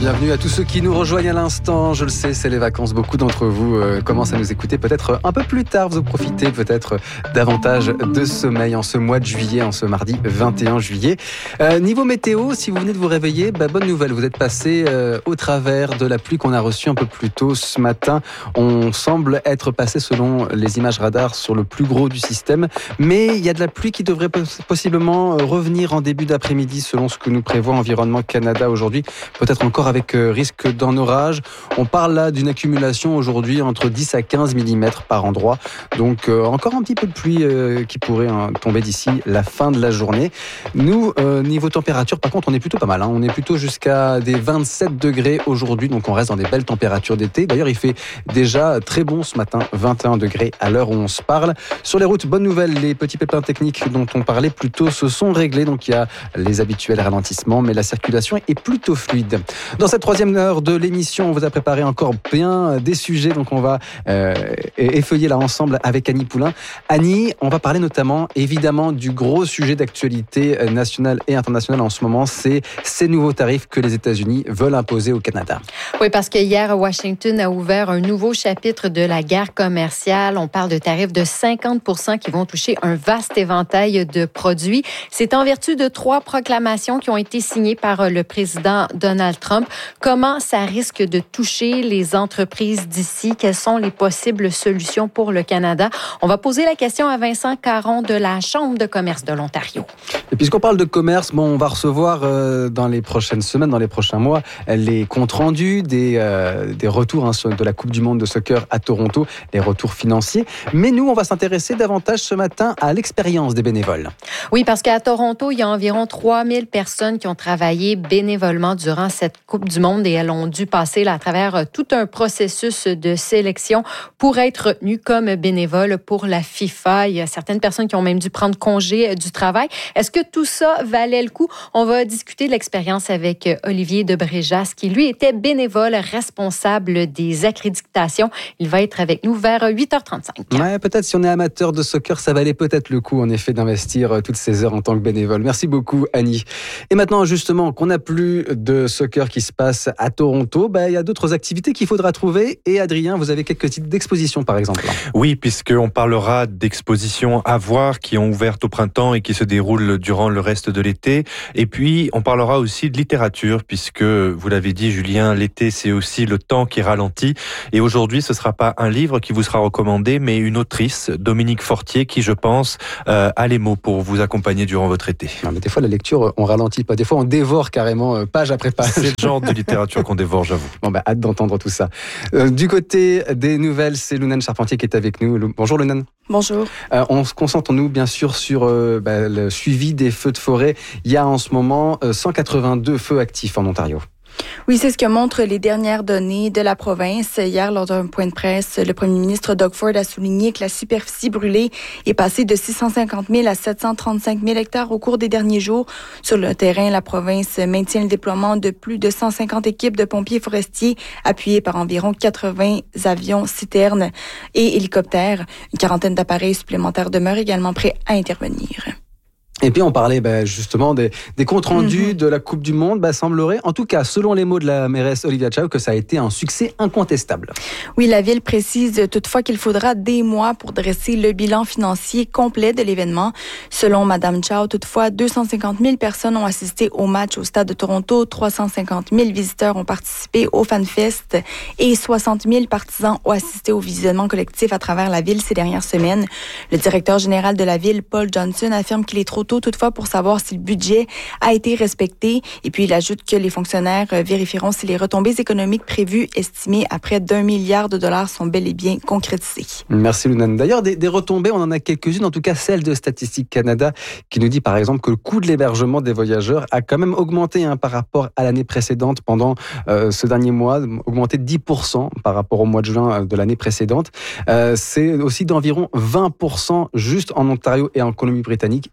bienvenue à tous ceux qui nous rejoignent à l'instant. Je le sais, c'est les vacances. Beaucoup d'entre vous commencent à nous écouter peut-être un peu plus tard. Vous profitez peut-être davantage de sommeil en ce mois de juillet, en ce mardi 21 juillet. Niveau météo, si vous venez de vous réveiller, bonne nouvelle. Vous êtes passé au travers de la pluie qu'on a reçue un peu plus tôt ce matin. On semble être passé, selon les images radars, sur le plus gros du système. Mais il y a de la pluie qui devrait possiblement revenir en début d'après-midi, selon ce que nous prévoit Environnement Canada aujourd'hui. Peut-être encore avec risque d'un orage. On parle là d'une accumulation aujourd'hui entre 10 à 15 mm par endroit. Donc encore un petit peu de pluie qui pourrait tomber d'ici la fin de la journée. Nous, niveau température, par contre, on est plutôt pas mal. On est plutôt jusqu'à des 27 degrés aujourd'hui. Donc on reste dans des belles températures d'été. D'ailleurs, il fait déjà très bon ce matin, 21 degrés à l'heure où on se parle. Sur les routes, bonne nouvelle, les petits pépins techniques dont on parlait plus tôt se sont réglés. Donc il y a les habituels ralentissements, mais la circulation est plutôt fluide. Dans cette troisième heure de l'émission, on vous a préparé encore bien des sujets, donc on va effeuiller là ensemble avec Annie Poulain. Annie, on va parler notamment, évidemment, du gros sujet d'actualité nationale et internationale en ce moment, c'est ces nouveaux tarifs que les États-Unis veulent imposer au Canada. Oui, parce que hier, Washington a ouvert un nouveau chapitre de la guerre commerciale. On parle de tarifs de 50% qui vont toucher un vaste éventail de produits. C'est en vertu de 3 proclamations qui ont été signées par le président Donald Trump. Comment ça risque de toucher les entreprises d'ici? Quelles sont les possibles solutions pour le Canada? On va poser la question à Vincent Caron de la Chambre de commerce de l'Ontario. Et puisqu'on parle de commerce, on va recevoir dans les prochaines semaines, dans les prochains mois, les comptes rendus des retours de la Coupe du Monde de soccer à Toronto, les retours financiers. Mais nous, on va s'intéresser davantage ce matin à l'expérience des bénévoles. Oui, parce qu'à Toronto, il y a environ 3000 personnes qui ont travaillé bénévolement durant cette Coupe du Monde et elles ont dû passer là, à travers tout un processus de sélection pour être retenues comme bénévoles pour la FIFA. Il y a certaines personnes qui ont même dû prendre congé du travail. Est-ce que tout ça valait le coup? On va discuter de l'expérience avec Olivier Debréjas, qui lui était bénévole responsable des accréditations. Il va être avec nous vers 8h35. Ouais, peut-être si on est amateur de soccer, ça valait peut-être le coup en effet d'investir toutes ces heures en tant que bénévole. Merci beaucoup Annie. Et maintenant justement qu'on n'a plus de soccer qui se passe à Toronto, il y a d'autres activités qu'il faudra trouver. Et Adrien, vous avez quelques types d'expositions par exemple. Oui, puisqu'on parlera d'expositions à voir qui ont ouvert au printemps et qui se déroulent durant le reste de l'été. Et puis, on parlera aussi de littérature, puisque, vous l'avez dit Julien, l'été c'est aussi le temps qui ralentit. Et aujourd'hui, ce ne sera pas un livre qui vous sera recommandé, mais une autrice, Dominique Fortier, qui je pense a les mots pour vous accompagner durant votre été. Non, mais des fois la lecture, on ralentit pas. Des fois on dévore carrément page après page. C'est le genre de littérature qu'on dévore, j'avoue. Hâte d'entendre tout ça. Du côté des nouvelles, c'est Lounane Charpentier qui est avec nous. Bonjour Lounane. Bonjour. On se concentre, nous, bien sûr, sur le suivi des feux de forêt. Il y a en ce moment 182 feux actifs en Ontario. Oui, c'est ce que montrent les dernières données de la province. Hier, lors d'un point de presse, le premier ministre Doug Ford a souligné que la superficie brûlée est passée de 650 000 à 735 000 hectares au cours des derniers jours. Sur le terrain, la province maintient le déploiement de plus de 150 équipes de pompiers forestiers appuyées par environ 80 avions, citernes et hélicoptères. Une quarantaine d'appareils supplémentaires demeurent également prêts à intervenir. Et puis on parlait justement des comptes rendus de la Coupe du Monde. Semblerait, en tout cas selon les mots de la mairesse Olivia Chow, que ça a été un succès incontestable. Oui, la ville précise toutefois qu'il faudra des mois pour dresser le bilan financier complet de l'événement. Selon Mme Chow, toutefois, 250 000 personnes ont assisté au match au Stade de Toronto, 350 000 visiteurs ont participé au FanFest et 60 000 partisans ont assisté au visionnement collectif à travers la ville ces dernières semaines. Le directeur général de la ville, Paul Johnson, affirme qu'il est trop tôt toutefois pour savoir si le budget a été respecté. Et puis il ajoute que les fonctionnaires vérifieront si les retombées économiques prévues, estimées à près d'1 milliard de dollars, sont bel et bien concrétisées. Merci Lounane. D'ailleurs, des retombées, on en a quelques-unes, en tout cas celle de Statistique Canada, qui nous dit par exemple que le coût de l'hébergement des voyageurs a quand même augmenté par rapport à l'année précédente pendant ce dernier mois, augmenté de 10% par rapport au mois de juin de l'année précédente. C'est aussi d'environ 20% juste en Ontario et en Colombie-Britannique, évidemment.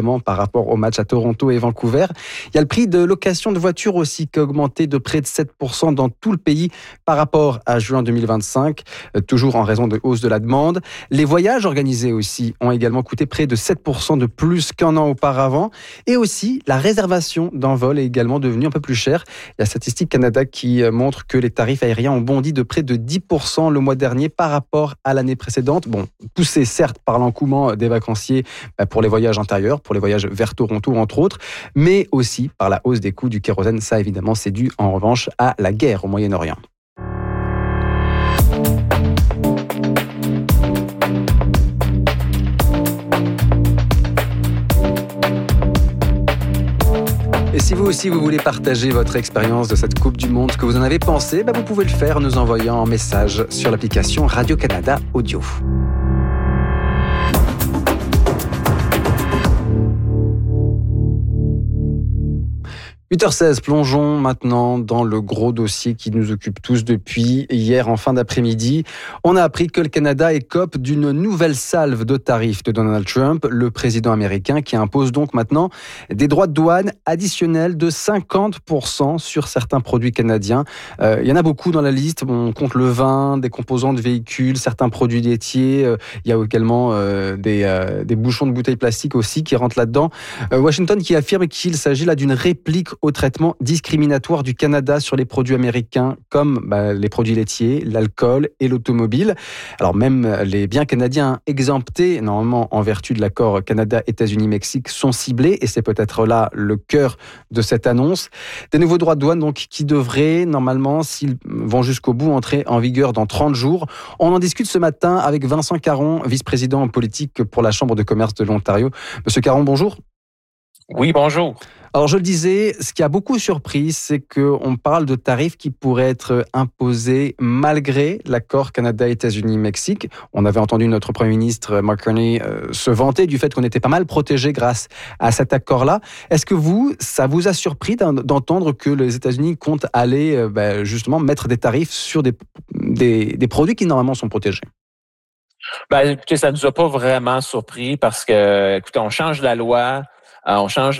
évidemment, par rapport au match à Toronto et Vancouver. Il y a le prix de location de voitures aussi qui a augmenté de près de 7% dans tout le pays par rapport à juin 2025, toujours en raison de hausse de la demande. Les voyages organisés aussi ont également coûté près de 7% de plus qu'un an auparavant. Et aussi, la réservation d'un vol est également devenue un peu plus chère. Il y a Statistique Canada qui montre que les tarifs aériens ont bondi de près de 10% le mois dernier par rapport à l'année précédente. Bon, poussé certes par l'engouement des vacanciers pour les voyages intérieurs, pour les voyages vers Toronto entre autres, mais aussi par la hausse des coûts du kérosène. Ça évidemment, c'est dû en revanche à la guerre au Moyen-Orient. Et si vous aussi, vous voulez partager votre expérience de cette Coupe du Monde, ce que vous en avez pensé, vous pouvez le faire en nous envoyant un message sur l'application Radio-Canada Audio. 8h16, plongeons maintenant dans le gros dossier qui nous occupe tous depuis hier en fin d'après-midi. On a appris que le Canada écope d'une nouvelle salve de tarifs de Donald Trump, le président américain, qui impose donc maintenant des droits de douane additionnels de 50% sur certains produits canadiens. Il y en a beaucoup dans la liste. On compte le vin, des composants de véhicules, certains produits laitiers. Il y a également des bouchons de bouteilles plastiques aussi qui rentrent là-dedans. Washington qui affirme qu'il s'agit là d'une réplique au traitement discriminatoire du Canada sur les produits américains comme les produits laitiers, l'alcool et l'automobile. Alors même les biens canadiens exemptés, normalement en vertu de l'accord Canada-États-Unis-Mexique, sont ciblés et c'est peut-être là le cœur de cette annonce. Des nouveaux droits de douane donc qui devraient normalement, s'ils vont jusqu'au bout, entrer en vigueur dans 30 jours. On en discute ce matin avec Vincent Caron, vice-président en politique pour la Chambre de commerce de l'Ontario. Monsieur Caron, bonjour. Oui, bonjour. Alors, je le disais, ce qui a beaucoup surpris, c'est qu'on parle de tarifs qui pourraient être imposés malgré l'accord Canada-États-Unis-Mexique. On avait entendu notre Premier ministre, Mark Carney, se vanter du fait qu'on était pas mal protégés grâce à cet accord-là. Est-ce que ça vous a surpris d'entendre que les États-Unis comptent aller justement mettre des tarifs sur des produits qui normalement sont protégés? Écoutez, ça ne nous a pas vraiment surpris parce que, écoutez, on change la loi. On change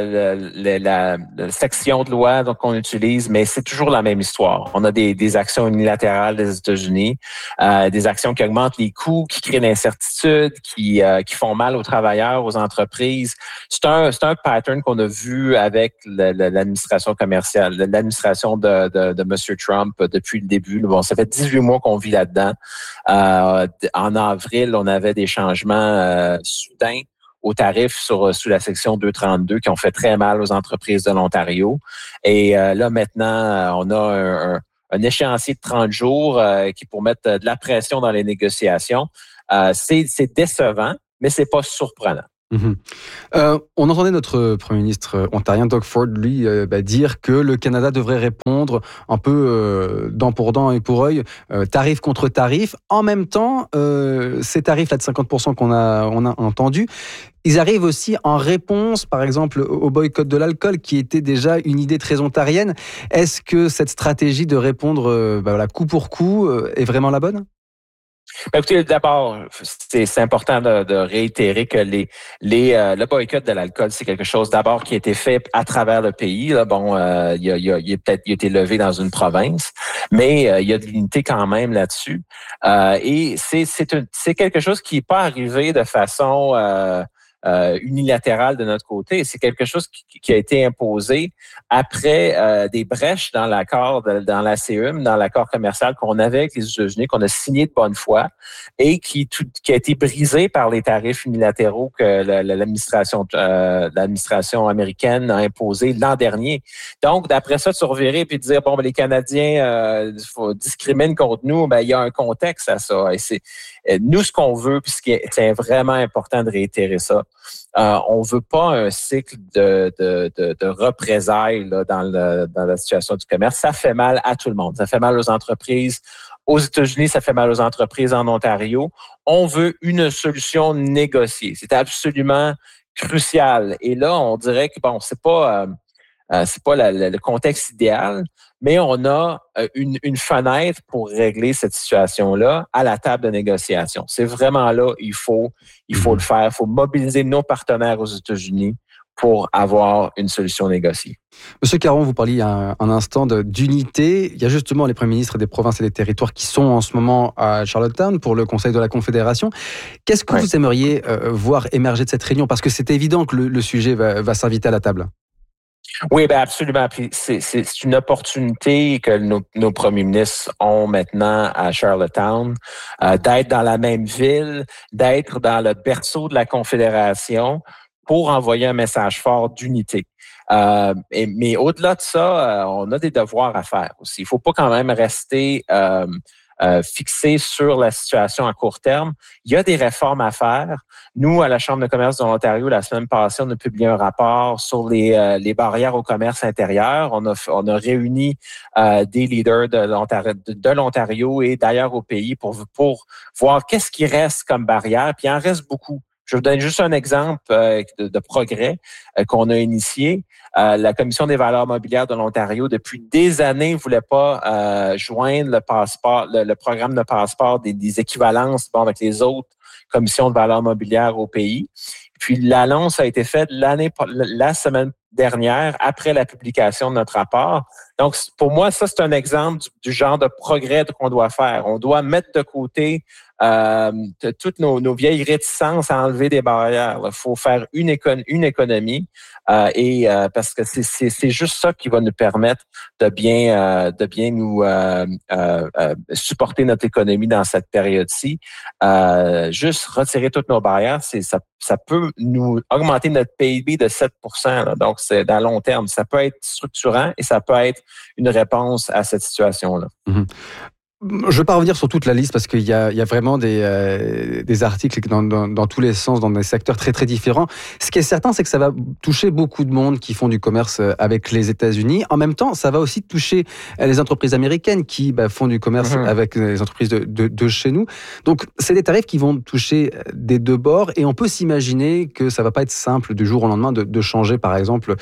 la section de loi qu'on utilise, mais c'est toujours la même histoire. On a des actions unilatérales des États-Unis, des actions qui augmentent les coûts, qui créent l'incertitude, qui font mal aux travailleurs, aux entreprises. C'est un pattern qu'on a vu avec l'administration commerciale, l'administration de M. Trump depuis le début. Bon, ça fait 18 mois qu'on vit là-dedans. En avril, on avait des changements soudains aux tarifs sous la section 232 qui ont fait très mal aux entreprises de l'Ontario. Et là, maintenant, on a un échéancier de 30 jours qui pour mettre de la pression dans les négociations. C'est décevant, mais c'est pas surprenant. On entendait notre Premier ministre ontarien, Doug Ford, lui, dire que le Canada devrait répondre un peu dent pour dent et pour œil, tarif contre tarif. En même temps, ces tarifs-là de 50% qu'on a entendus, ils arrivent aussi en réponse, par exemple, au boycott de l'alcool, qui était déjà une idée très ontarienne. Est-ce que cette stratégie de répondre coup pour coup est vraiment la bonne? Écoutez, d'abord, c'est important de réitérer que le boycott de l'alcool, c'est quelque chose d'abord qui a été fait à travers le pays. Là, bon, il a été levé dans une province, mais il y a de l'unité quand même là-dessus. Et c'est quelque chose qui n'est pas arrivé de façon unilatérale de notre côté. C'est quelque chose qui a été imposé après des brèches dans l'accord, dans la CEUM, dans l'accord commercial qu'on avait avec les États-Unis, qu'on a signé de bonne foi et qui a été brisé par les tarifs unilatéraux que l'administration américaine a imposé l'an dernier. Donc, d'après ça, de se revirer et de dire, les Canadiens discriminent contre nous, il y a un contexte à ça. Et nous, ce qu'on veut, puis c'est vraiment important de réitérer ça, on veut pas un cycle de représailles là, dans la situation du commerce. Ça fait mal à tout le monde. Ça fait mal aux entreprises. Aux États-Unis, ça fait mal aux entreprises en Ontario. On veut une solution négociée. C'est absolument crucial. Et là, on dirait que c'est pas c'est pas le contexte idéal, mais on a une fenêtre pour régler cette situation-là à la table de négociation. C'est vraiment là, il faut le faire. Il faut mobiliser nos partenaires aux États-Unis pour avoir une solution négociée. Monsieur Caron, vous parliez il y a un instant d'unité. Il y a justement les premiers ministres des provinces et des territoires qui sont en ce moment à Charlottetown pour le Conseil de la Confédération. Qu'est-ce que vous aimeriez voir émerger de cette réunion? Parce que c'est évident que le sujet va s'inviter à la table. Oui, ben absolument. Puis c'est une opportunité que nos premiers ministres ont maintenant à Charlottetown, d'être dans la même ville, d'être dans le berceau de la Confédération pour envoyer un message fort d'unité. Mais au-delà de ça, on a des devoirs à faire aussi. Il ne faut pas quand même rester fixé sur la situation à court terme. Il y a des réformes à faire. Nous, à la Chambre de commerce de l'Ontario, la semaine passée, on a publié un rapport sur les barrières au commerce intérieur. On a réuni des leaders de l'Ontario et d'ailleurs au pays pour voir qu'est-ce qui reste comme barrière. Puis il en reste beaucoup. Je vous donne juste un exemple de progrès qu'on a initié. La Commission des valeurs mobilières de l'Ontario, depuis des années, ne voulait pas joindre le programme de passeport des équivalences avec les autres commissions de valeurs mobilières au pays. Puis l'annonce a été faite la semaine dernière, après la publication de notre rapport. Donc, pour moi, ça, c'est un exemple du genre de progrès qu'on doit faire. On doit mettre de côté toutes nos vieilles réticences à enlever des barrières. Il faut faire une économie parce que c'est juste ça qui va nous permettre de bien nous supporter notre économie dans cette période-ci. Juste retirer toutes nos barrières, ça peut nous augmenter notre PIB de 7 %. Là. Donc, c'est dans long terme. Ça peut être structurant et ça peut être une réponse à cette situation-là. Mm-hmm. Je ne veux pas revenir sur toute la liste parce qu'il y a vraiment des articles dans tous les sens, dans des secteurs très très différents. Ce qui est certain, c'est que ça va toucher beaucoup de monde qui font du commerce avec les États-Unis. En même temps, ça va aussi toucher les entreprises américaines qui font du commerce avec les entreprises de chez nous. Donc, c'est des tarifs qui vont toucher des deux bords et on peut s'imaginer que ça ne va pas être simple du jour au lendemain de changer, par exemple,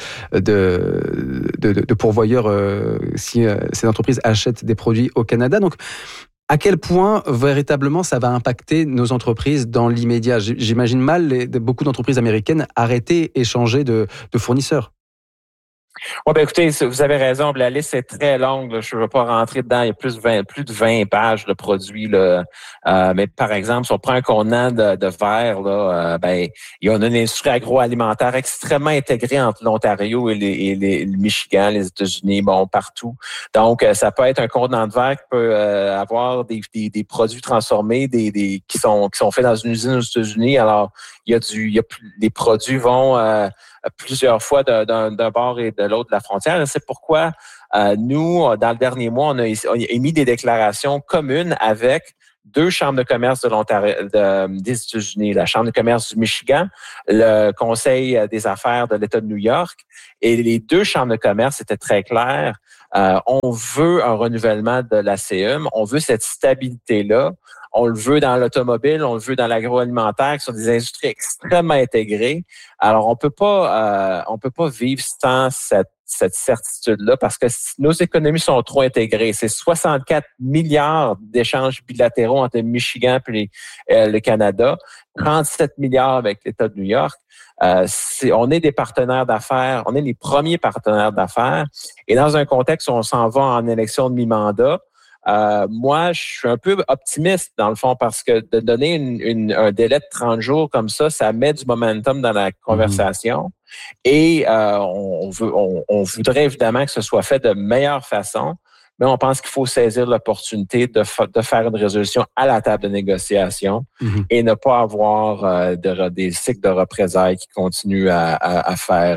de pourvoyeur si ces entreprises achètent des produits au Canada. Donc, à quel point, véritablement, ça va impacter nos entreprises dans l'immédiat? J'imagine mal beaucoup d'entreprises américaines arrêter et changer de fournisseurs. Oui, ben écoutez, vous avez raison. La liste est très longue. Là. Je ne veux pas rentrer dedans. Il y a plus de 20 pages de produits. Là. Mais par exemple, si on prend un contenant de verre, là, il y a une industrie agroalimentaire extrêmement intégrée entre l'Ontario et le Michigan, les États-Unis, partout. Donc, ça peut être un contenant de verre qui peut avoir des produits transformés, qui sont faits dans une usine aux États-Unis. Alors, les produits vont plusieurs fois d'un bord et de l'autre de la frontière. C'est pourquoi nous, dans le dernier mois, on a émis des déclarations communes avec 2 chambres de commerce de l'Ontario, des États-Unis, la Chambre de commerce du Michigan, le Conseil des affaires de l'État de New York. Et les 2 chambres de commerce étaient très claires. On veut un renouvellement de l'ACM. On veut cette stabilité-là. On le veut dans l'automobile, on le veut dans l'agroalimentaire, qui sont des industries extrêmement intégrées. Alors, on peut pas vivre sans cette certitude-là parce que nos économies sont trop intégrées. C'est 64 milliards d'échanges bilatéraux entre le Michigan et le Canada, 37 milliards avec l'État de New York. On est des partenaires d'affaires, on est les premiers partenaires d'affaires. Et dans un contexte où on s'en va en élection de mi-mandat, moi, je suis un peu optimiste dans le fond parce que de donner un délai de 30 jours comme ça met du momentum dans la conversation. Et on voudrait évidemment que ce soit fait de meilleure façon, mais on pense qu'il faut saisir l'opportunité de faire une résolution à la table de négociation et ne pas avoir des cycles de représailles qui continuent à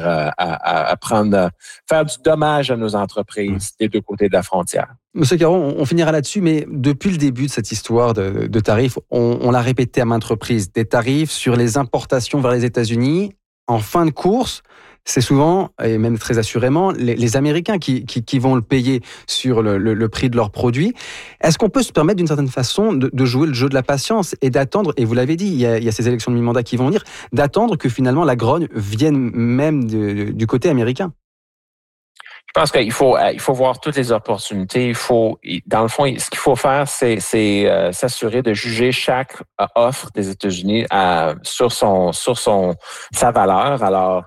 faire du dommage à nos entreprises des deux côtés de la frontière. Monsieur Caron, on finira là-dessus, mais depuis le début de cette histoire de tarifs, on l'a répété à maintes reprises, des tarifs sur les importations vers les États-Unis, en fin de course, c'est souvent, et même très assurément, les Américains qui vont le payer sur le prix de leurs produits. Est-ce qu'on peut se permettre d'une certaine façon de jouer le jeu de la patience et d'attendre, et vous l'avez dit, il y a ces élections de mi-mandat qui vont venir, d'attendre que finalement la grogne vienne même du côté américain? Je pense qu'il faut voir toutes les opportunités. Dans le fond, ce qu'il faut faire, c'est s'assurer de juger chaque offre des États-Unis sur sa valeur. Alors,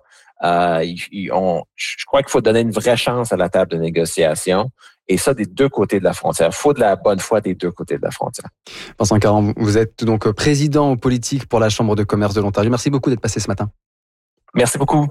je crois qu'il faut donner une vraie chance à la table de négociation. Et ça, des deux côtés de la frontière. Il faut de la bonne foi des deux côtés de la frontière. Vincent Caron, vous êtes donc président politique pour la Chambre de commerce de l'Ontario. Merci beaucoup d'être passé ce matin. Merci beaucoup.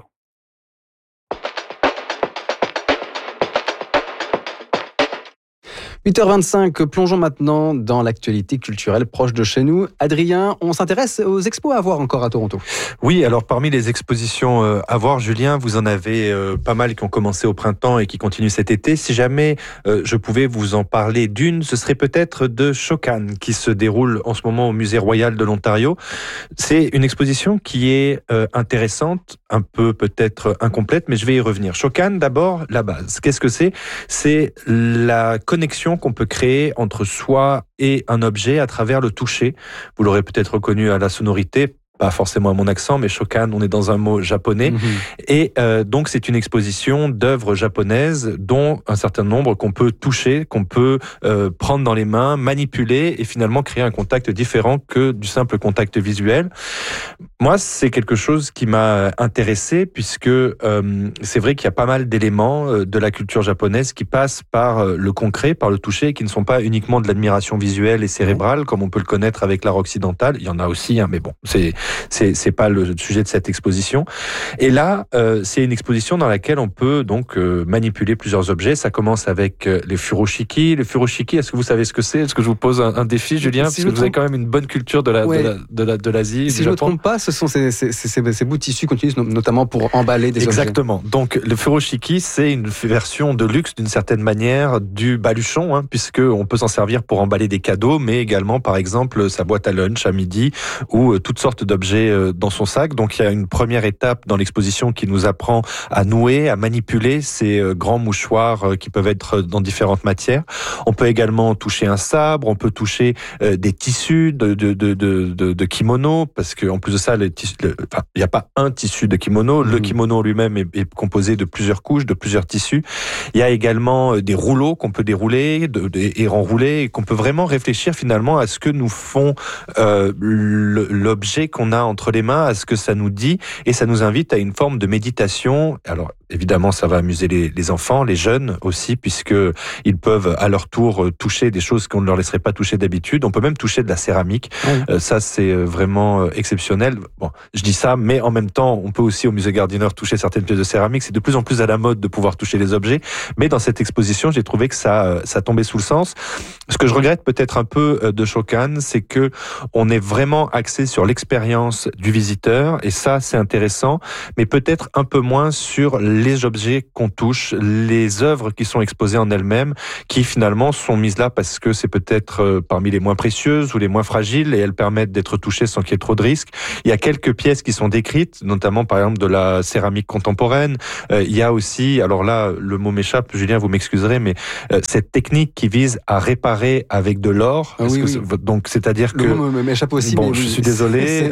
– 8h25, plongeons maintenant dans l'actualité culturelle proche de chez nous. Adrien, on s'intéresse aux expos à voir encore à Toronto. Oui, alors parmi les expositions à voir, Julien, vous en avez pas mal qui ont commencé au printemps et qui continuent cet été. Si jamais je pouvais vous en parler d'une, ce serait peut-être de Shokan, qui se déroule en ce moment au Musée Royal de l'Ontario. C'est une exposition qui est intéressante, un peu peut-être incomplète, mais je vais y revenir. Shokan, d'abord, la base. Qu'est-ce que c'est ? C'est la connexion qu'on peut créer entre soi et un objet à travers le toucher. Vous l'aurez peut-être reconnu à la sonorité, pas forcément à mon accent, mais Shokan, on est dans un mot japonais. Et donc, c'est une exposition d'œuvres japonaises, dont un certain nombre qu'on peut toucher, qu'on peut prendre dans les mains, manipuler et finalement créer un contact différent que du simple contact visuel. Moi, c'est quelque chose qui m'a intéressé puisque c'est vrai qu'il y a pas mal d'éléments de la culture japonaise qui passent par le concret, par le toucher, qui ne sont pas uniquement de l'admiration visuelle et cérébrale, comme on peut le connaître avec l'art occidental. Il y en a aussi, mais bon, c'est pas le sujet de cette exposition. Et là, c'est une exposition dans laquelle on peut donc manipuler plusieurs objets. Ça commence avec les furoshiki. Les furoshiki, est-ce que vous savez ce que c'est ? Est-ce que je vous pose un défi, Julien ? Parce que vous avez quand même une bonne culture de l'Asie. Si je ne me trompe pas, ce sont ces bouts de tissus qu'on utilise notamment pour emballer des objets. Exactement. Donc le furoshiki, c'est une version de luxe d'une certaine manière du baluchon, puisque on peut s'en servir pour emballer des cadeaux, mais également par exemple sa boîte à lunch à midi ou toutes sortes d'objets dans son sac. Donc il y a une première étape dans l'exposition qui nous apprend à nouer, à manipuler ces grands mouchoirs qui peuvent être dans différentes matières. On peut également toucher un sabre, on peut toucher des tissus de kimono, parce que en plus de ça, il n'y a pas un tissu de kimono. Le kimono lui-même est composé de plusieurs couches, de plusieurs tissus. Il y a également des rouleaux qu'on peut dérouler et renrouler, et qu'on peut vraiment réfléchir finalement à ce que nous font l'objet qu'on a entre les mains, à ce que ça nous dit, et ça nous invite à une forme de méditation. Alors évidemment, ça va amuser les enfants, les jeunes aussi, puisque ils peuvent à leur tour toucher des choses qu'on ne leur laisserait pas toucher d'habitude. On peut même toucher de la céramique. Ça, c'est vraiment exceptionnel. Bon, je dis ça, mais en même temps, on peut aussi au musée Gardiner toucher certaines pièces de céramique. C'est de plus en plus à la mode de pouvoir toucher les objets. Mais dans cette exposition, j'ai trouvé que ça tombait sous le sens. Ce que je regrette peut-être un peu de Shokan, c'est que on est vraiment axé sur l'expérience du visiteur, et ça, c'est intéressant, mais peut-être un peu moins sur les objets qu'on touche, les œuvres qui sont exposées en elles-mêmes, qui finalement sont mises là parce que c'est peut-être parmi les moins précieuses ou les moins fragiles, et elles permettent d'être touchées sans qu'il y ait trop de risques. Il y a quelques pièces qui sont décrites, notamment par exemple de la céramique contemporaine. Il y a aussi, alors là, le mot m'échappe, Julien, vous m'excuserez, mais cette technique qui vise à réparer avec de l'or. Donc, c'est-à-dire que... Le mot m'échappe aussi. Bon, je suis désolé,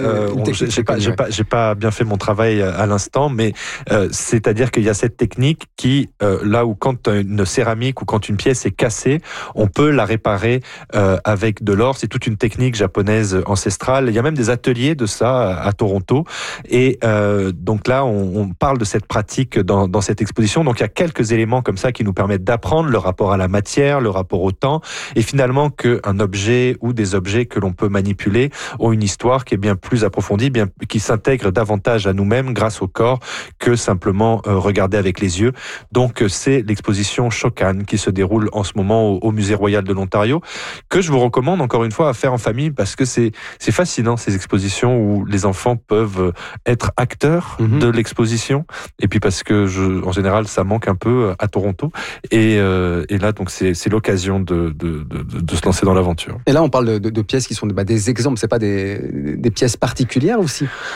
j'ai pas bien fait mon travail à l'instant, mais c'est-à-dire qu'il y a cette technique qui, là où quand une céramique ou quand une pièce est cassée, on peut la réparer avec de l'or. C'est toute une technique japonaise ancestrale. Il y a même des ateliers de ça à Toronto. Et donc là, on parle de cette pratique dans cette exposition. Donc il y a quelques éléments comme ça qui nous permettent d'apprendre le rapport à la matière, le rapport au temps, et finalement qu'un objet ou des objets que l'on peut manipuler ont une histoire qui est bien plus approfondie, qui s'intègre davantage à nous-mêmes grâce au corps que simplement regarder avec les yeux. Donc c'est l'exposition Shokan qui se déroule en ce moment au Musée Royal de l'Ontario, que je vous recommande encore une fois à faire en famille, parce que c'est fascinant, ces expositions où les enfants peuvent être acteurs de l'exposition, et puis parce que en général ça manque un peu à Toronto, et là donc c'est l'occasion de se lancer dans l'aventure. Et là on parle de pièces qui sont des exemples, c'est pas des pièces particulières aussi?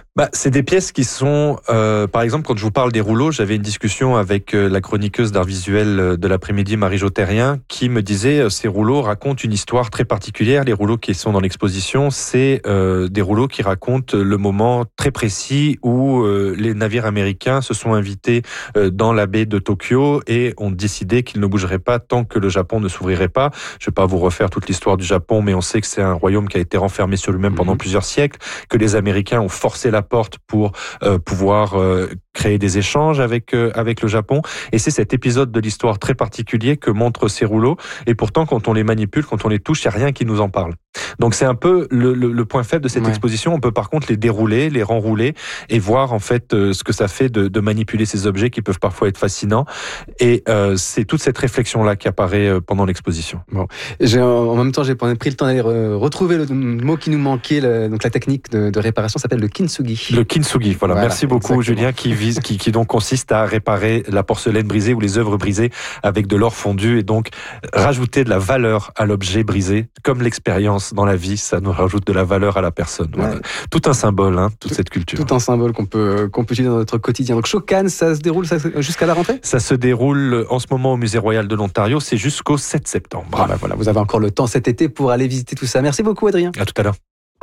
C'est des pièces qui sont, par exemple, quand je vous parle des rouleaux, j'avais une discussion avec la chroniqueuse d'art visuel de l'après-midi, Marie-Jo Terrien, qui me disait ces rouleaux racontent une histoire très particulière. Les rouleaux qui sont dans l'exposition, c'est des rouleaux qui racontent le moment très précis où les navires américains se sont invités dans la baie de Tokyo et ont décidé qu'ils ne bougeraient pas tant que le Japon ne s'ouvrirait pas. Je ne vais pas vous refaire toute l'histoire du Japon, mais on sait que c'est un royaume qui a été renfermé sur lui-même pendant plusieurs siècles, que les Américains ont forcé la porte pour pouvoir créer des échanges avec le Japon. Et c'est cet épisode de l'histoire très particulier que montrent ces rouleaux. Et pourtant, quand on les manipule, quand on les touche, il n'y a rien qui nous en parle. Donc c'est un peu le point faible de cette exposition. On peut par contre les dérouler, les renrouler et voir en fait ce que ça fait de manipuler ces objets qui peuvent parfois être fascinants. Et c'est toute cette réflexion-là qui apparaît pendant l'exposition. Bon, en même temps, j'ai pris le temps d'aller retrouver le mot qui nous manquait. Donc la technique de réparation s'appelle le kintsugi. Le kintsugi, voilà. Merci beaucoup, exactement. Julien, qui donc consiste à réparer la porcelaine brisée ou les œuvres brisées avec de l'or fondu et donc rajouter de la valeur à l'objet brisé, comme l'expérience dans la vie, ça nous rajoute de la valeur à la personne. Voilà. Ouais. Tout un symbole, toute cette culture. Tout un symbole qu'on peut utiliser dans notre quotidien. Donc Shokan, ça se déroule jusqu'à la rentrée ? Ça se déroule en ce moment au Musée Royal de l'Ontario, c'est jusqu'au 7 septembre. Voilà, vous avez encore le temps cet été pour aller visiter tout ça. Merci beaucoup, Adrien. À tout à l'heure.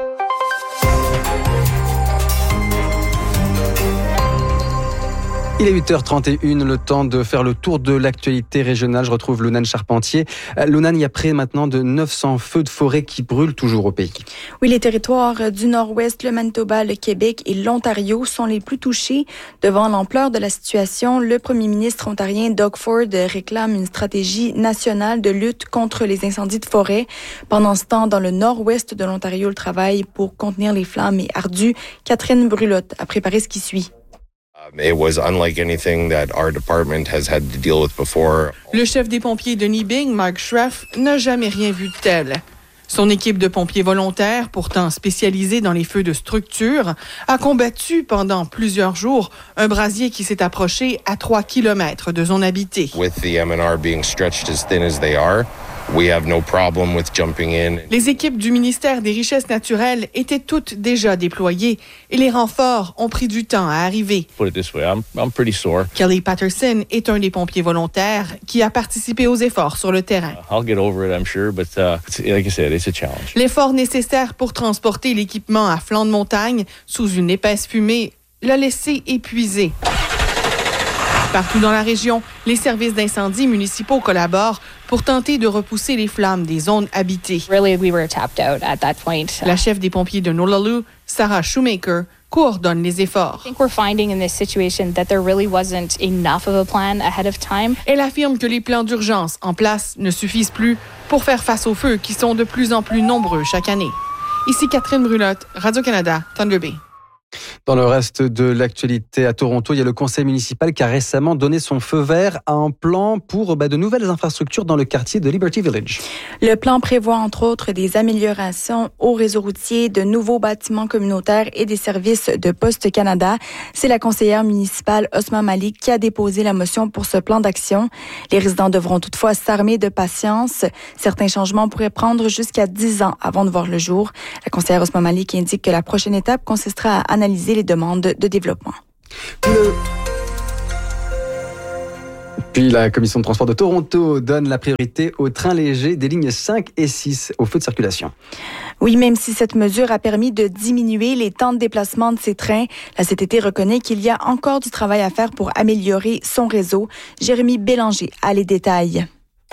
Il est 8h31, le temps de faire le tour de l'actualité régionale. Je retrouve Lunane Charpentier. Lunane, il y a près maintenant de 900 feux de forêt qui brûlent toujours au pays. Oui, les territoires du Nord-Ouest, le Manitoba, le Québec et l'Ontario sont les plus touchés. Devant l'ampleur de la situation, le premier ministre ontarien Doug Ford réclame une stratégie nationale de lutte contre les incendies de forêt. Pendant ce temps, dans le Nord-Ouest de l'Ontario, le travail pour contenir les flammes est ardu. Catherine Brulotte a préparé ce qui suit. It was unlike anything that our department has had to deal with before. Le chef des pompiers de Nibing, Mark Schreff, n'a jamais rien vu de tel. Son équipe de pompiers volontaires, pourtant spécialisée dans les feux de structure, a combattu pendant plusieurs jours un brasier qui s'est approché à 3 kilomètres de zone habitée. With the M&R being stretched as thin as they are, we have no problem with jumping in. Les équipes du ministère des Richesses naturelles étaient toutes déjà déployées et les renforts ont pris du temps à arriver. Put it this way, I'm pretty sore. Kelly Patterson est un des pompiers volontaires qui a participé aux efforts sur le terrain. I'll get over it, I'm sure, but like I said, it's a challenge. L'effort nécessaire pour transporter l'équipement à flanc de montagne sous une épaisse fumée l'a laissé épuisé. Partout dans la région, les services d'incendie municipaux collaborent pour tenter de repousser les flammes des zones habitées. La chef des pompiers de Noolaloo, Sarah Shoemaker, coordonne les efforts. Elle affirme que les plans d'urgence en place ne suffisent plus pour faire face aux feux qui sont de plus en plus nombreux chaque année. Ici Catherine Brulotte, Radio-Canada, Thunder Bay. Dans le reste de l'actualité à Toronto, il y a le conseil municipal qui a récemment donné son feu vert à un plan pour de nouvelles infrastructures dans le quartier de Liberty Village. Le plan prévoit entre autres des améliorations au réseau routier, de nouveaux bâtiments communautaires et des services de Poste Canada. C'est la conseillère municipale Osma Malik qui a déposé la motion pour ce plan d'action. Les résidents devront toutefois s'armer de patience. Certains changements pourraient prendre jusqu'à 10 ans avant de voir le jour. La conseillère Osma Malik indique que la prochaine étape consistera à analyser les demandes de développement. Puis la commission de transport de Toronto donne la priorité aux trains légers des lignes 5 et 6 au feu de circulation. Oui, même si cette mesure a permis de diminuer les temps de déplacement de ces trains, la CTT reconnaît qu'il y a encore du travail à faire pour améliorer son réseau. Jérémy Bélanger a les détails.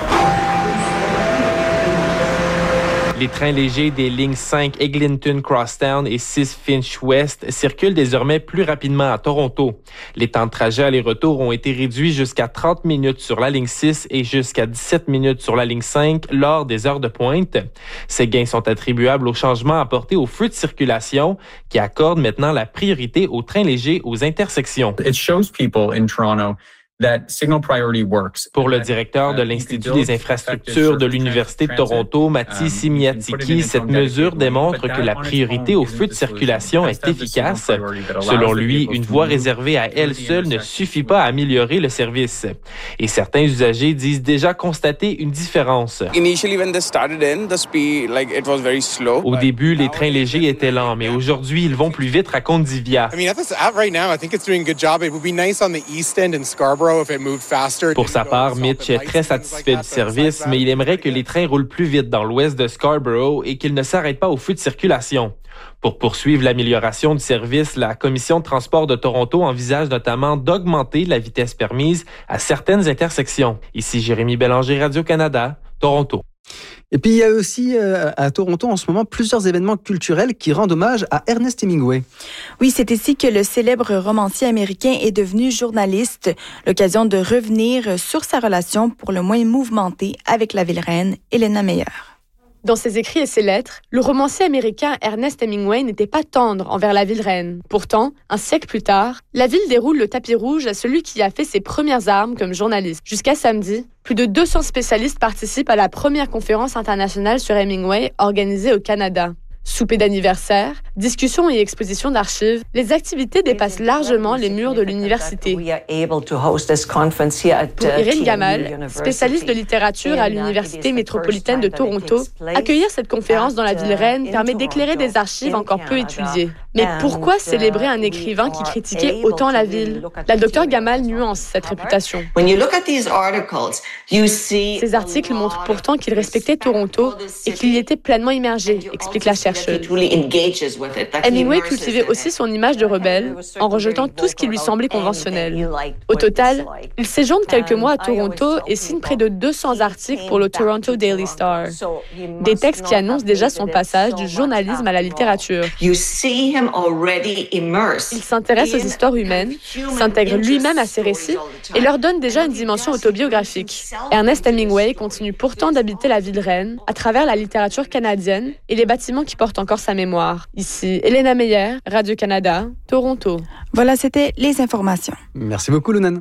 Les trains légers des lignes 5 Eglinton Crosstown et 6 Finch West circulent désormais plus rapidement à Toronto. Les temps de trajet aller-retour ont été réduits jusqu'à 30 minutes sur la ligne 6 et jusqu'à 17 minutes sur la ligne 5 lors des heures de pointe. Ces gains sont attribuables aux changements apportés aux feux de circulation qui accordent maintenant la priorité aux trains légers aux intersections. It shows people in Toronto Pour le directeur de l'Institut des infrastructures de l'Université de Toronto, Matti Simiatiki, cette mesure démontre que la priorité au feu de circulation est efficace. Selon lui, une voie réservée à elle seule ne suffit pas à améliorer le service. Et certains usagers disent déjà constater une différence. Au début, les trains légers étaient lents, mais aujourd'hui, ils vont plus vite, raconte Divya. Pour sa part, Mitch est très satisfait du service, mais il aimerait que les trains roulent plus vite dans l'ouest de Scarborough et qu'ils ne s'arrêtent pas au feu de circulation. Pour poursuivre l'amélioration du service, la Commission de transport de Toronto envisage notamment d'augmenter la vitesse permise à certaines intersections. Ici Jérémy Bélanger, Radio-Canada, Toronto. Et puis il y a aussi à Toronto en ce moment plusieurs événements culturels qui rendent hommage à Ernest Hemingway. Oui, c'est ici que le célèbre romancier américain est devenu journaliste. L'occasion de revenir sur sa relation pour le moins mouvementée avec la ville-reine Helena Meyer. Dans ses écrits et ses lettres, le romancier américain Ernest Hemingway n'était pas tendre envers la ville-reine. Pourtant, un siècle plus tard, la ville déroule le tapis rouge à celui qui a fait ses premières armes comme journaliste. Jusqu'à samedi, plus de 200 spécialistes participent à la première conférence internationale sur Hemingway organisée au Canada. Souper d'anniversaire, discussions et expositions d'archives, les activités dépassent largement les murs de l'université. Pour Irène Gamal, spécialiste de littérature à l'Université métropolitaine de Toronto, accueillir cette conférence dans la ville-reine permet d'éclairer des archives encore peu étudiées. Mais pourquoi célébrer un écrivain qui critiquait autant la ville? La docteure Gamal nuance cette réputation. Ces articles montrent pourtant qu'il respectait Toronto et qu'il y était pleinement immergé, explique la chercheuse. Hemingway cultivait aussi son image de rebelle en rejetant tout ce qui lui semblait conventionnel. Au total, il séjourne quelques mois à Toronto et signe près de 200 articles pour le Toronto Daily Star. Des textes qui annoncent déjà son passage du journalisme à la littérature. Il s'intéresse aux histoires humaines, s'intègre lui-même à ces récits et leur donne déjà une dimension autobiographique. Ernest Hemingway continue pourtant d'habiter la ville-reine à travers la littérature canadienne et les bâtiments qui portent encore sa mémoire. Ici, Helena Meyer, Radio-Canada, Toronto. Voilà, c'était les informations. Merci beaucoup, Lounen.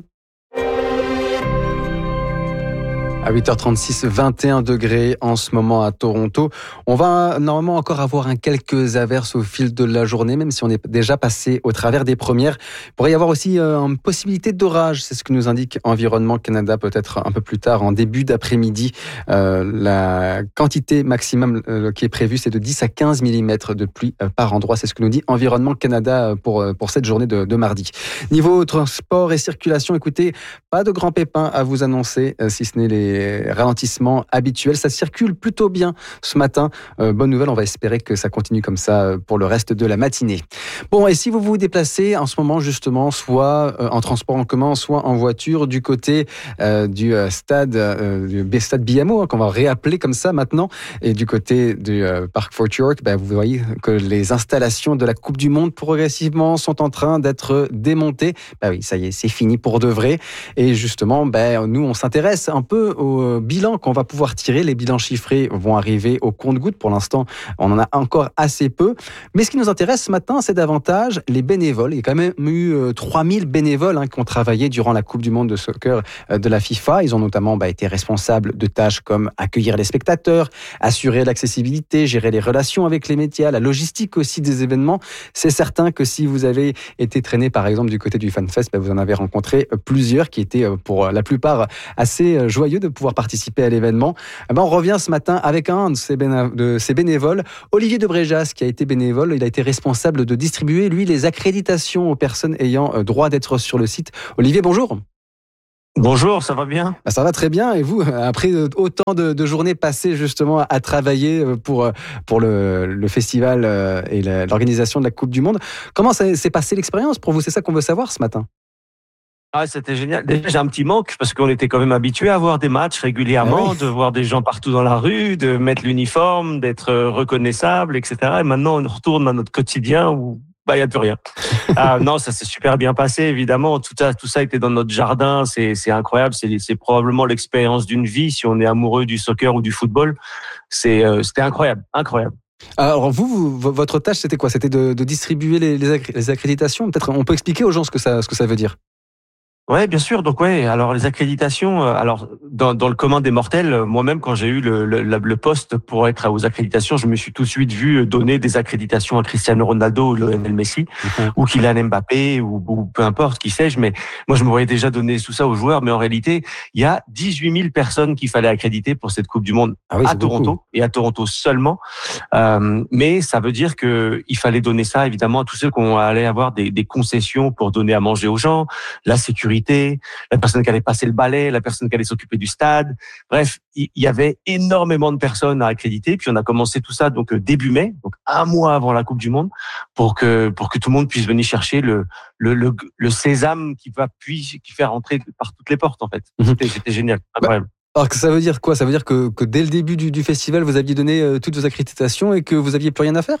À 8h36, 21 degrés en ce moment à Toronto. On va normalement encore avoir quelques averses au fil de la journée, même si on est déjà passé au travers des premières. Il pourrait y avoir aussi une possibilité d'orage, c'est ce que nous indique Environnement Canada, peut-être un peu plus tard, en début d'après-midi. La quantité maximum qui est prévue, c'est de 10 à 15 mm de pluie par endroit. C'est ce que nous dit Environnement Canada pour cette journée de mardi. Niveau transport et circulation, écoutez, pas de grands pépins à vous annoncer, si ce n'est les ralentissements habituels. Ça circule plutôt bien ce matin. Bonne nouvelle, on va espérer que ça continue comme ça pour le reste de la matinée. Bon, et si vous vous déplacez en ce moment justement, soit en transport en commun, soit en voiture, du côté du stade BMO, qu'on va réappeler comme ça maintenant, et du côté du Parc Fort York, vous voyez que les installations de la Coupe du Monde progressivement sont en train d'être démontées. Oui, ça y est, c'est fini pour de vrai. Et justement, nous, on s'intéresse un peu au bilan qu'on va pouvoir tirer. Les bilans chiffrés vont arriver au compte-gouttes. Pour l'instant, on en a encore assez peu. Mais ce qui nous intéresse ce matin, c'est davantage les bénévoles. Il y a quand même eu 3000 bénévoles qui ont travaillé durant la Coupe du Monde de soccer de la FIFA. Ils ont notamment été responsables de tâches comme accueillir les spectateurs, assurer l'accessibilité, gérer les relations avec les médias, la logistique aussi des événements. C'est certain que si vous avez été traîné, par exemple, du côté du FanFest, vous en avez rencontré plusieurs qui étaient, pour la plupart, assez joyeux de pouvoir participer à l'événement. On revient ce matin avec un de ces bénévoles, Olivier de Bréjas, qui a été bénévole. Il a été responsable de distribuer, lui, les accréditations aux personnes ayant droit d'être sur le site. Olivier, bonjour. Bonjour, ça va bien ? Ça va très bien. Et vous, après autant de journées passées justement à travailler pour le festival et l'organisation de la Coupe du Monde, comment s'est passée l'expérience pour vous ? C'est ça qu'on veut savoir ce matin. C'était génial. Déjà, j'ai un petit manque parce qu'on était quand même habitués à voir des matchs régulièrement, de voir des gens partout dans la rue, de mettre l'uniforme, d'être reconnaissable, etc. Et maintenant, on retourne dans notre quotidien où il n'y a plus rien. Non, ça s'est super bien passé, évidemment. Tout ça était dans notre jardin. C'est incroyable. C'est probablement l'expérience d'une vie si on est amoureux du soccer ou du football. C'était incroyable. Alors votre tâche, c'était quoi ? C'était de distribuer les accréditations ? Peut-être on peut expliquer aux gens ce que ça veut dire. Ouais, bien sûr. Donc alors les accréditations, alors dans le commun des mortels, moi-même quand j'ai eu le poste pour être aux accréditations, je me suis tout de suite vu donner des accréditations à Cristiano Ronaldo ou Lionel Messi ou Kylian Mbappé ou peu importe, qui sais-je. Mais moi je me voyais déjà donner tout ça aux joueurs. Mais en réalité, il y a 18 000 personnes qu'il fallait accréditer pour cette Coupe du Monde à Toronto et à Toronto seulement. Mais ça veut dire que il fallait donner ça évidemment à tous ceux qui allaient avoir des concessions pour donner à manger aux gens, la sécurité, la personne qui allait passer le balai, la personne qui allait s'occuper du stade. Bref, il y avait énormément de personnes à accréditer. Puis on a commencé tout ça donc début mai, donc un mois avant la Coupe du Monde, pour que tout le monde puisse venir chercher le sésame qui fait rentrer par toutes les portes en fait. C'était génial, incroyable. Alors ça veut dire quoi ? Ça veut dire que dès le début du festival, vous aviez donné toutes vos accréditations et que vous aviez plus rien à faire ?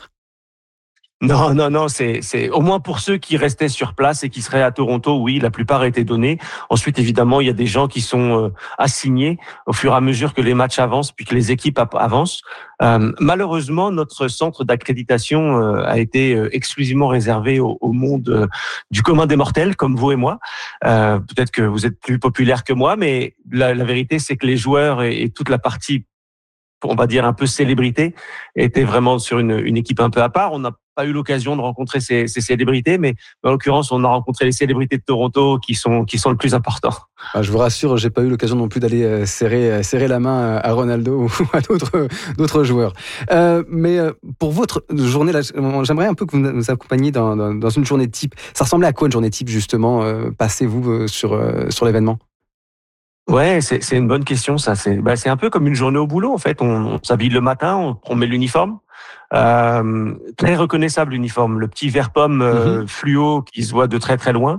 Non, c'est au moins pour ceux qui restaient sur place et qui seraient à Toronto, oui, la plupart étaient donnés. Ensuite, évidemment, il y a des gens qui sont assignés au fur et à mesure que les matchs avancent puis que les équipes avancent. Malheureusement, notre centre d'accréditation a été exclusivement réservé au monde du commun des mortels, comme vous et moi. Peut-être que vous êtes plus populaire que moi, mais la vérité, c'est que les joueurs et toute la partie, on va dire un peu célébrité, était vraiment sur une équipe un peu à part. On n'a pas eu l'occasion de rencontrer ces célébrités, mais en l'occurrence, on a rencontré les célébrités de Toronto qui sont le plus importants. Je vous rassure, j'ai pas eu l'occasion non plus d'aller serrer la main à Ronaldo ou à d'autres joueurs. Mais pour votre journée, là, j'aimerais un peu que vous nous accompagniez dans une journée type. Ça ressemblait à quoi une journée type justement ? Passez-vous sur l'événement ? Ouais, c'est une bonne question, ça. C'est un peu comme une journée au boulot, en fait. On s'habille le matin, on met l'uniforme. Très reconnaissable l'uniforme, le petit vert pomme fluo qui se voit de très très loin.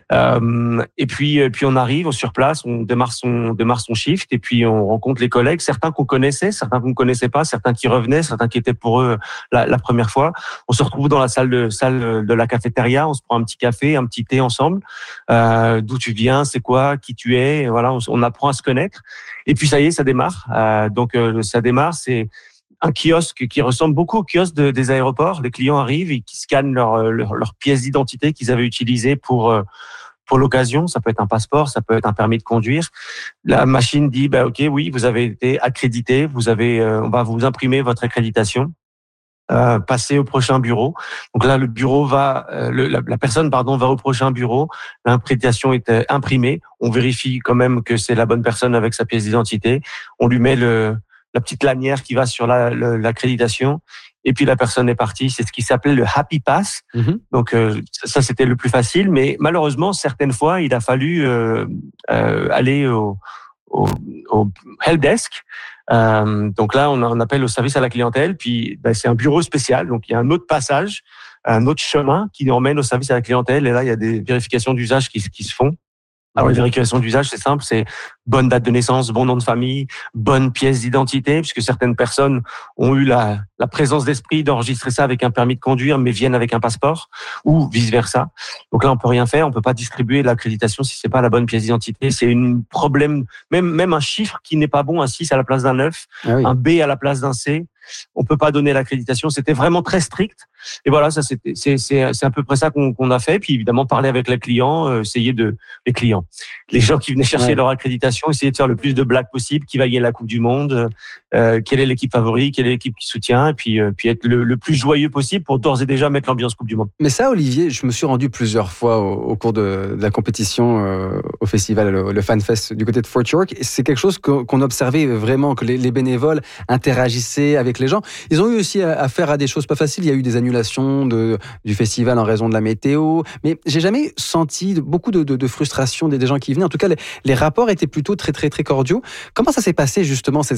Et puis on arrive sur place, on démarre son shift et puis on rencontre les collègues, certains qu'on connaissait, certains qu'on ne connaissait pas, certains qui revenaient, certains qui étaient pour eux la première fois. On se retrouve dans la salle de la cafétéria, on se prend un petit café, un petit thé ensemble. D'où tu viens, c'est quoi, qui tu es, et voilà, on apprend à se connaître. Et puis ça y est, ça démarre. Ça démarre, c'est un kiosque qui ressemble beaucoup au kiosque des aéroports. Les clients arrivent et qui scannent leur pièce d'identité qu'ils avaient utilisée pour l'occasion. Ça peut être un passeport, ça peut être un permis de conduire. La machine dit, OK, oui, vous avez été accrédité, on va vous imprimer votre accréditation. Passez au prochain bureau. Donc là, le bureau la personne va au prochain bureau. L'accréditation est imprimée. On vérifie quand même que c'est la bonne personne avec sa pièce d'identité. On lui met la petite lanière qui va sur l'accréditation, et puis la personne est partie. C'est ce qui s'appelait le Happy Pass. Donc ça c'était le plus facile, mais malheureusement certaines fois il a fallu aller au help desk. Donc là on appelle au service à la clientèle, puis c'est un bureau spécial, donc il y a un autre passage, un autre chemin qui nous emmène au service à la clientèle, et là il y a des vérifications d'usage qui se font. Alors, les vérifications d'usage, c'est simple, c'est bonne date de naissance, bon nom de famille, bonne pièce d'identité, puisque certaines personnes ont eu la présence d'esprit d'enregistrer ça avec un permis de conduire, mais viennent avec un passeport, ou vice-versa. Donc là, on peut rien faire, on peut pas distribuer l'accréditation si c'est pas la bonne pièce d'identité. C'est un problème, même un chiffre qui n'est pas bon, un 6 à la place d'un 9, un B à la place d'un C. On peut pas donner l'accréditation. C'était vraiment très strict. Et voilà, ça c'est à peu près ça qu'on a fait. Puis évidemment, parler avec les clients, les gens qui venaient chercher leur accréditation, essayer de faire le plus de blagues possible, qui va gagner la Coupe du Monde, quelle est l'équipe favorite, quelle est l'équipe qui soutient, et puis être le plus joyeux possible pour d'ores et déjà mettre l'ambiance Coupe du Monde. Mais ça, Olivier, je me suis rendu plusieurs fois au cours de la compétition au festival, le FanFest du côté de Fort York. C'est quelque chose qu'on observait vraiment, que les bénévoles interagissaient avec les gens. Ils ont eu aussi affaire à des choses pas faciles. Il y a eu des annulations du festival en raison de la météo. Mais j'ai jamais senti beaucoup de frustration des gens qui venaient. En tout cas, les rapports étaient plutôt très, très, très cordiaux. Comment ça s'est passé justement, ces